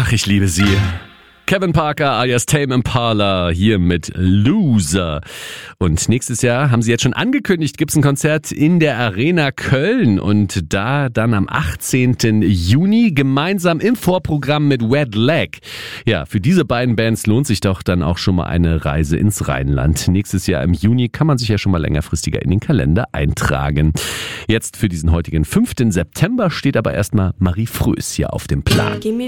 Ach, ich liebe sie. Kevin Parker alias Tame Impala hier mit Loser. Und nächstes Jahr, haben sie jetzt schon angekündigt, gibt's ein Konzert in der Arena Köln. Und da dann am 18. Juni gemeinsam im Vorprogramm mit Wet Leg. Ja, für diese beiden Bands lohnt sich doch dann auch schon mal eine Reise ins Rheinland. Nächstes Jahr im Juni kann man sich ja schon mal längerfristiger in den Kalender eintragen. Jetzt für diesen heutigen 5. September steht aber erstmal Marie Frös hier auf dem Plan.